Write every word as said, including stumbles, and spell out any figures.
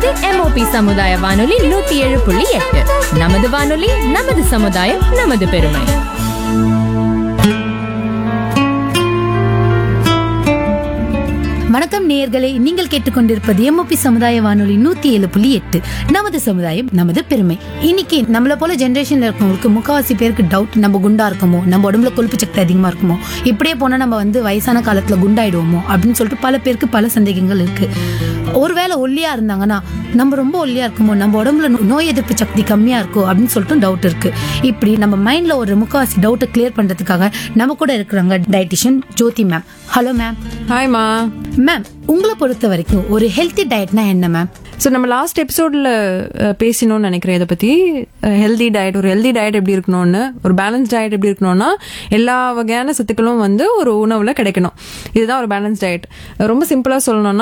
இது எம்ஓபி சமுதாய வானொலி நூத்தி ஏழு புள்ளி எட்டு. நமது வானொலி, நமது சமுதாயம், நமது பெருமை. வணக்கம் நேயர்களே, நீங்கள் கேட்டுக்கொண்டிருப்பது எம்ஓபி சமுதாய வானொலி நூத்தி ஏழு புள்ளி எட்டு. நமது சமுதாயம், நமது பெருமை. இன்னைக்கு நம்மள போல ஜென்ரேஷன்ல இருக்கவங்களுக்கு முக்காவாசி பேருக்கு டவுட், நம்ம குண்டா இருக்குமோ, நம்ம உடம்புல கொழுப்பு சக்தி அதிகமா இருக்குமோ, இப்படியே போனா நம்ம வந்து வயசான காலத்துல குண்டாயிடுவோமோ அப்படின்னு சொல்லிட்டு பல பேருக்கு பல சந்தேகங்கள் இருக்கு. ஒருவேளை ஒல்லியா இருந்தாங்கன்னா நம்ம ரொம்ப ஒல்லியா இருக்குமோ, நம்ம உடம்புல நோய் எதிர்ப்பு சக்தி கம்மியா இருக்கோ அப்படின்னு சொல்லிட்டு டவுட் இருக்கு. இப்படி நம்ம மைண்ட்ல ஒரு முக்காவாசி டவுட்டை கிளியர் பண்றதுக்காக நம்ம கூட இருக்கிறாங்க டயட்டிஷியன் ஜோதி மேம். Hello ma'am. ஹாய்மா மேம், உங்களை பொறுத்த வரைக்கும் ஒரு ஹெல்த்தி டயட்னா என்ன மேம்? ஸோ நம்ம லாஸ்ட் எபிசோடில் பேசணும்னு நினைக்கிறேன் இதை பற்றி. ஹெல்தி டயட், ஒரு ஹெல்தி டயட் எப்படி இருக்கணும்னு, ஒரு பேலன்ஸ் டயட் எப்படி இருக்கணும்னா எல்லா வகையான சத்துக்களும் வந்து ஒரு உணவில் கிடைக்கணும். இதுதான் ஒரு பேலன்ஸ் டயட். ரொம்ப சிம்பிளாக சொல்லணும்னா